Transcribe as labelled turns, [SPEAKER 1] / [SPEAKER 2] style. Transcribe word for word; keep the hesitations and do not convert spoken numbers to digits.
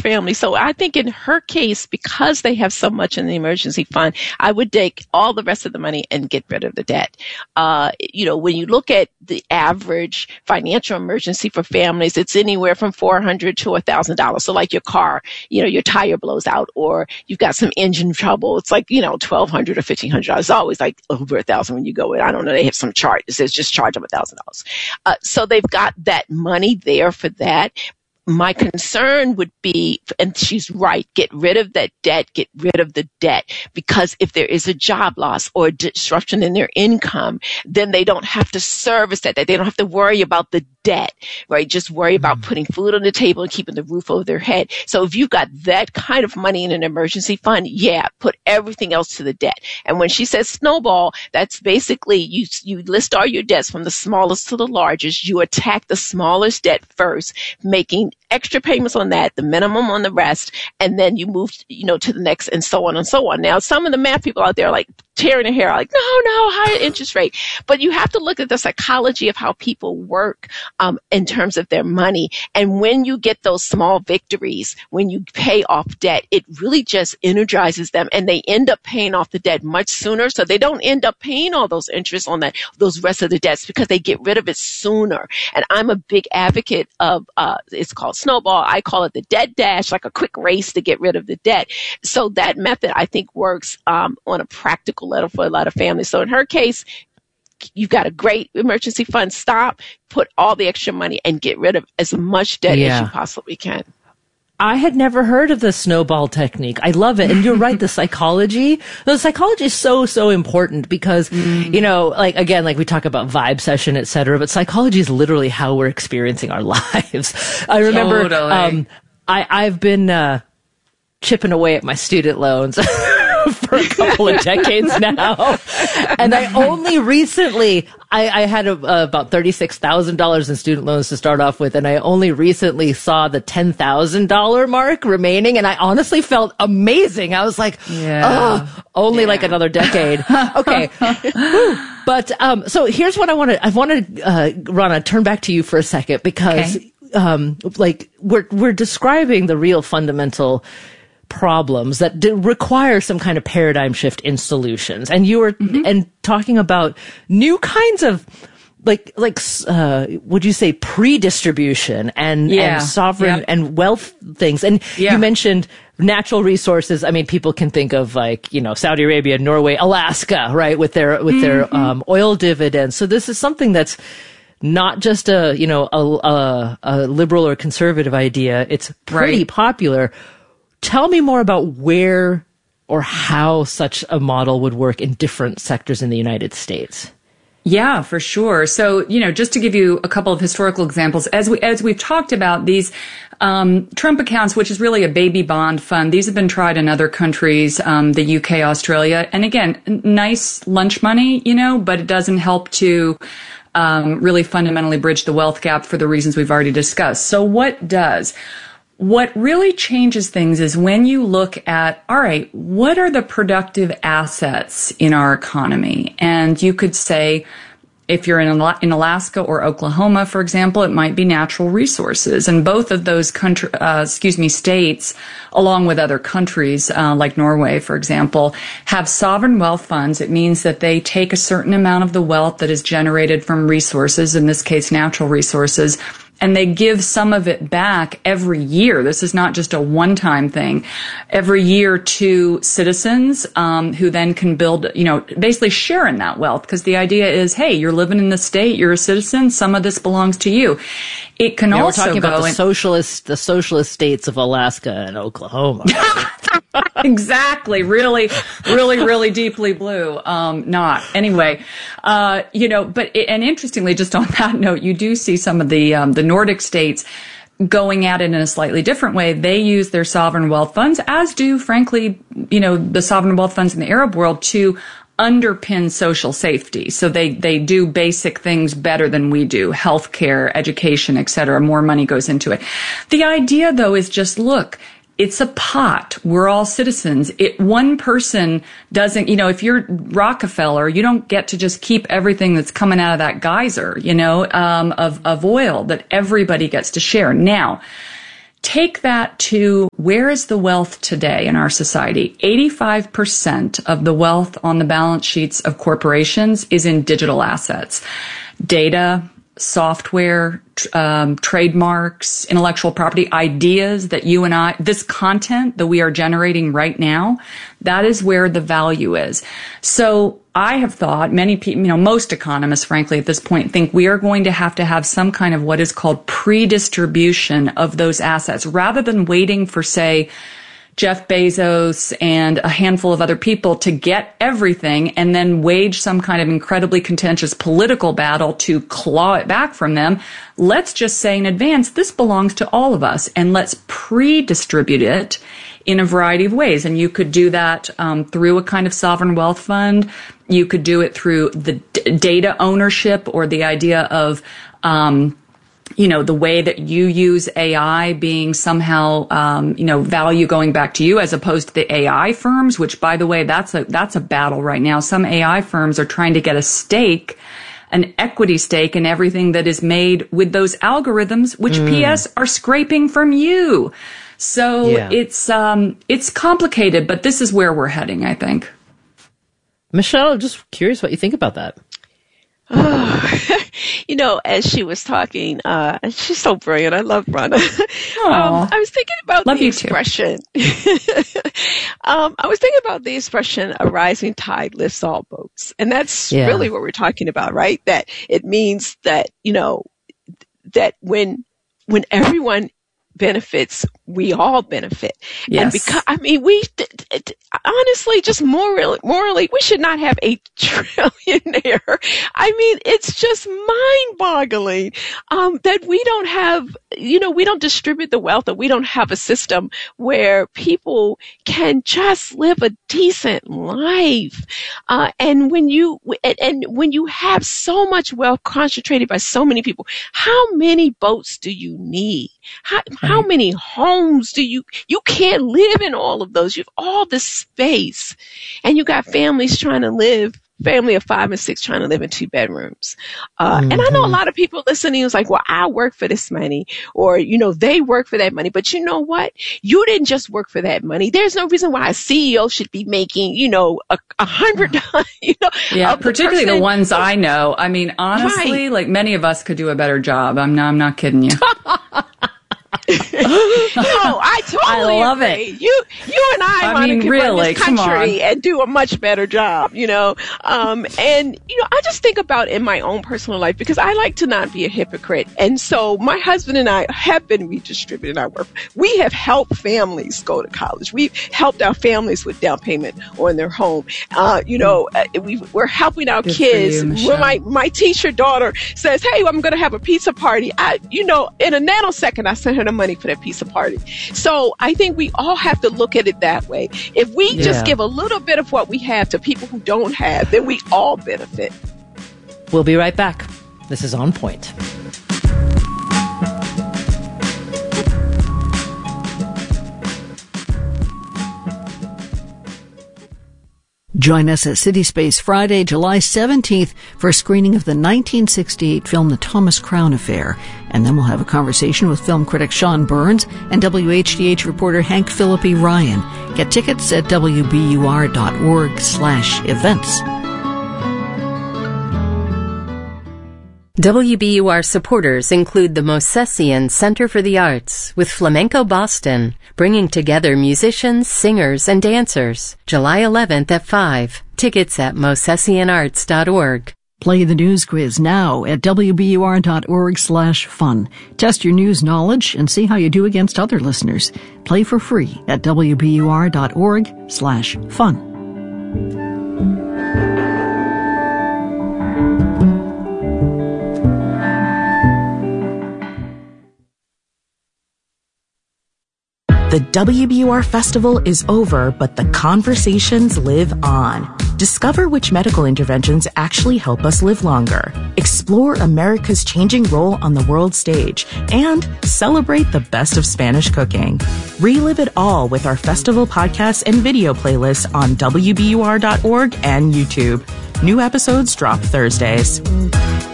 [SPEAKER 1] family. So I think in her case, because they have so much in the emergency fund, I would take all the rest of the money and get rid of the debt. Uh, you know, when you look at the average financial emergency for families, it's anywhere from four hundred dollars to one thousand dollars. So like your car, you know, your tire blows out or you've got some engine trouble. It's like, you know, twelve hundred dollars or fifteen hundred dollars. It's always like over a thousand when you go in. I don't know. They have some chart. It says just charge them one thousand dollars. Uh, so they've got that money there for that. My concern would be, and she's right, get rid of that debt, get rid of the debt, because if there is a job loss or a disruption in their income, then they don't have to service that debt. They don't have to worry about the debt, right? Just worry about mm-hmm. putting food on the table and keeping the roof over their head. So if you've got that kind of money in an emergency fund, yeah, put everything else to the debt. And when she says snowball, that's basically you, you list all your debts from the smallest to the largest. You attack the smallest debt first, making extra payments on that, the minimum on the rest, and then you move, you know, to the next and so on and so on. Now, some of the math people out there are like tearing their hair out, like, no, no, higher interest rate. But you have to look at the psychology of how people work um, in terms of their money. And when you get those small victories, when you pay off debt, it really just energizes them and they end up paying off the debt much sooner. So they don't end up paying all those interest on that, those rest of the debts because they get rid of it sooner. And I'm a big advocate of, uh, it's called snowball. I call it the debt dash, like a quick race to get rid of the debt. So that method, I think, works um, on a practical level for a lot of families. So in her case, you've got a great emergency fund. Stop, put all the extra money and get rid of as much debt yeah. as you possibly can.
[SPEAKER 2] I had never heard of the snowball technique. I love it. And you're right, the psychology, the psychology is so, so important because, mm. you know, like, again, like we talk about vibe session, et cetera, but psychology is literally how we're experiencing our lives. I remember,
[SPEAKER 3] totally.
[SPEAKER 2] um, I, I've been, uh, chipping away at my student loans for a couple of decades now. And I only recently, I, I had a, uh, about thirty-six thousand dollars in student loans to start off with. And I only recently saw the ten thousand dollars mark remaining. And I honestly felt amazing. I was like, yeah. oh, only yeah. like another decade. Okay. But, um, so here's what I want to, I want to, uh, Rana, turn back to you for a second because, okay. um, like we're, we're describing the real fundamental problems that d- require some kind of paradigm shift in solutions. And you were mm-hmm. and talking about new kinds of like like uh would you say pre-distribution and
[SPEAKER 3] yeah.
[SPEAKER 2] and sovereign yep. and wealth things. And
[SPEAKER 3] yeah.
[SPEAKER 2] you mentioned natural resources. I mean, people can think of like, you know, Saudi Arabia, Norway, Alaska, right, with their with mm-hmm. their um oil dividends. So this is something that's not just a, you know, a a, a liberal or conservative idea. It's pretty
[SPEAKER 3] right.
[SPEAKER 2] popular. Tell me more about where or how such a model would work in different sectors in the United States.
[SPEAKER 3] Yeah, for sure. So, you know, just to give you a couple of historical examples, as we, as we've talked about these, um, Trump accounts, which is really a baby bond fund, these have been tried in other countries, um, the U K, Australia. And again, nice lunch money, you know, but it doesn't help to, um, really fundamentally bridge the wealth gap for the reasons we've already discussed. So what does? What really changes things is when you look at, all right, what are the productive assets in our economy? And you could say, if you're in in Alaska or Oklahoma, for example, it might be natural resources. And both of those country, uh, excuse me, states, along with other countries, uh, like Norway, for example, have sovereign wealth funds. It means that they take a certain amount of the wealth that is generated from resources, in this case, natural resources, and they give some of it back every year. This is not just a one-time thing. Every year to citizens um, who then can build, you know, basically share in that wealth. Because the idea is, hey, you're living in the state, you're a citizen, some of this belongs to you. It can
[SPEAKER 2] yeah,
[SPEAKER 3] also
[SPEAKER 2] we're talking
[SPEAKER 3] go
[SPEAKER 2] about the
[SPEAKER 3] in-
[SPEAKER 2] socialist, the socialist states of Alaska and Oklahoma.
[SPEAKER 3] Exactly. Really, really, really deeply blue. Um, not. Anyway, uh, you know, but, it, and interestingly, just on that note, you do see some of the, um, the Nordic states going at it in a slightly different way. They use their sovereign wealth funds, as do, frankly, you know, the sovereign wealth funds in the Arab world, to underpin social safety. So they, they do basic things better than we do. Healthcare, education, et cetera. More money goes into it. The idea, though, is just, look, it's a pot. We're all citizens. It, one person doesn't, you know, if you're Rockefeller, you don't get to just keep everything that's coming out of that geyser, you know, um, of, of oil that everybody gets to share. Now, take that to where is the wealth today in our society? eighty-five percent of the wealth on the balance sheets of corporations is in digital assets. Data, software, um, trademarks, intellectual property, ideas that you and I, this content that we are generating right now, that is where the value is. So I have thought, many people, you know, most economists, frankly, at this point think we are going to have to have some kind of what is called pre-distribution of those assets rather than waiting for, say, Jeff Bezos and a handful of other people to get everything and then wage some kind of incredibly contentious political battle to claw it back from them. Let's just say in advance, this belongs to all of us, and let's pre-distribute it in a variety of ways. And you could do that um, through a kind of sovereign wealth fund. You could do it through the d- data ownership or the idea of um you know, the way that you use A I being somehow, um, you know, value going back to you as opposed to the A I firms, which, by the way, that's a, that's a battle right now. Some A I firms are trying to get a stake, an equity stake in everything that is made with those algorithms, which mm. P S are scraping from you. So yeah. it's, um, it's complicated, but this is where we're heading, I think.
[SPEAKER 2] Michelle, I'm just curious what you think about that.
[SPEAKER 1] Oh, you know, as she was talking, uh, she's so brilliant. I love Ronna. um, I was thinking about
[SPEAKER 3] love
[SPEAKER 1] the expression. um, I was thinking about the expression, a rising tide lifts all boats. And that's yeah. really what we're talking about, right? That it means that, you know, that when, when everyone benefits, we all benefit.
[SPEAKER 3] Yes.
[SPEAKER 1] And because, I mean, we, d- d- honestly, just morally, morally, we should not have a trillionaire. I mean, it's just mind boggling, um, that we don't have, you know, we don't distribute the wealth, or we don't have a system where people can just live a decent life. Uh, and when you, and, and when you have so much wealth concentrated by so many people, how many boats do you need? How, how many homes do you, you can't live in all of those. You have all this space, and you got families trying to live, family of five and six trying to live in two bedrooms. Uh, mm-hmm. And I know a lot of people listening who's like, well, I work for this money, or, you know, they work for that money. But you know what? You didn't just work for that money. There's no reason why a C E O should be making, you know, a, a hundred, you know.
[SPEAKER 3] Yeah, particularly the, the ones I know. I mean, honestly, right. like many of us could do a better job. I'm not, I'm not kidding you.
[SPEAKER 1] Oh, I totally
[SPEAKER 2] I love
[SPEAKER 1] agree.
[SPEAKER 2] it.
[SPEAKER 1] You, you and I,
[SPEAKER 3] I
[SPEAKER 1] want
[SPEAKER 3] mean,
[SPEAKER 1] to
[SPEAKER 3] really,
[SPEAKER 1] run this country and do a much better job, you know. Um, and you know, I just think about in my own personal life, because I like to not be a hypocrite. And so my husband and I have been redistributing our work. We have helped families go to college. We've helped our families with down payment on their home. Uh, you know, we we're helping our
[SPEAKER 3] Good
[SPEAKER 1] kids.
[SPEAKER 3] You,
[SPEAKER 1] when my my teacher daughter says, "Hey, I'm going to have a pizza party," I, you know, in a nanosecond, I sent her the money for that pizza party. So I think we all have to look at it that way. If we yeah. just give a little bit of what we have to people who don't have, then we all benefit.
[SPEAKER 2] We'll be right back. This is On Point.
[SPEAKER 4] Join us at CitySpace Friday, July seventeenth for a screening of the nineteen sixty-eight film The Thomas Crown Affair. And then we'll have a conversation with film critic Sean Burns and W H D H reporter Hank Philippi Ryan. Get tickets at W B U R dot org slash events.
[SPEAKER 5] W B U R supporters include the Mosesian Center for the Arts with Flamenco Boston, bringing together musicians, singers, and dancers. July eleventh at five. Tickets at mosesian arts dot org.
[SPEAKER 4] Play the news quiz now at W B U R dot org slash fun. Test your news knowledge and see how you do against other listeners. Play for free at W B U R dot org slash fun.
[SPEAKER 6] The W B U R Festival is over, but the conversations live on. Discover which medical interventions actually help us live longer. Explore America's changing role on the world stage and celebrate the best of Spanish cooking. Relive it all with our festival podcasts and video playlists on W B U R dot org and YouTube. New episodes drop Thursdays.